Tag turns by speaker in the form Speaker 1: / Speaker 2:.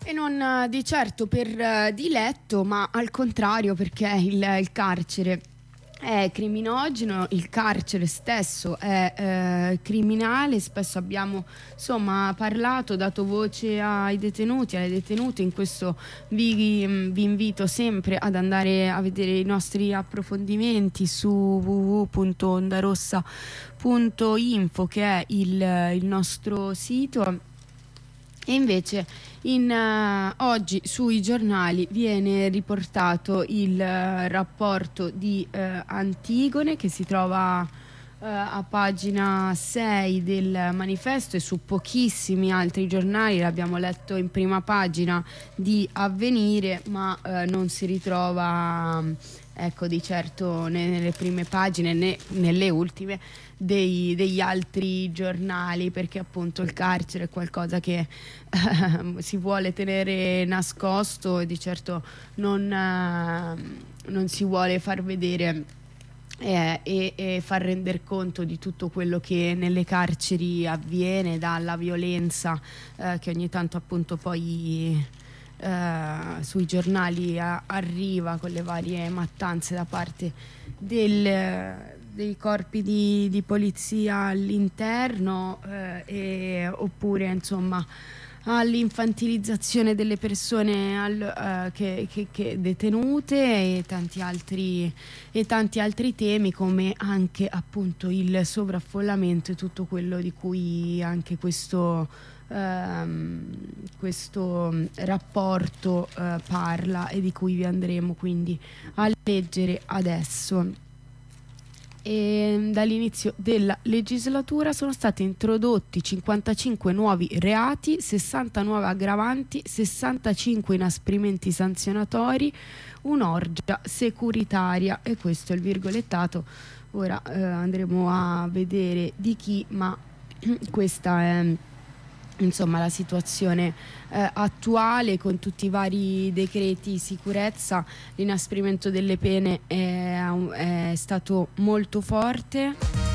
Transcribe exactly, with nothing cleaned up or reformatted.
Speaker 1: E non eh, di certo per eh, diletto, ma al contrario, perché il, il carcere è criminogeno, il carcere stesso è eh, criminale. Spesso abbiamo insomma parlato, dato voce ai detenuti, alle detenute. In questo vi, vi invito sempre ad andare a vedere i nostri approfondimenti su w w w punto ondarossa punto info, che è il, il nostro sito. E invece in, uh, oggi sui giornali viene riportato il uh, rapporto di uh, Antigone, che si trova uh, a pagina sei del Manifesto, e su pochissimi altri giornali. L'abbiamo letto in prima pagina di Avvenire, ma uh, non si ritrova ecco di certo né nelle prime pagine né nelle ultime dei, degli altri giornali, perché appunto il carcere è qualcosa che eh, si vuole tenere nascosto e di certo non, eh, non si vuole far vedere eh, e, e far render conto di tutto quello che nelle carceri avviene, dalla violenza eh, che ogni tanto appunto poi Uh, sui giornali uh, arriva con le varie mattanze da parte del, uh, dei corpi di, di polizia all'interno, uh, e, oppure insomma all'infantilizzazione delle persone al, uh, che, che, che detenute, e tanti altri e tanti altri temi, come anche appunto il sovraffollamento e tutto quello di cui anche questo Uh, questo rapporto uh, parla, e di cui vi andremo quindi a leggere adesso. E dall'inizio della legislatura sono stati introdotti cinquantacinque nuovi reati, sessanta nuove aggravanti, sessantacinque inasprimenti sanzionatori, un'orgia securitaria, e questo è il virgolettato. Ora uh, andremo a vedere di chi, ma questa è insomma la situazione eh, attuale, con tutti i vari decreti sicurezza. L'inasprimento delle pene è, è stato molto forte.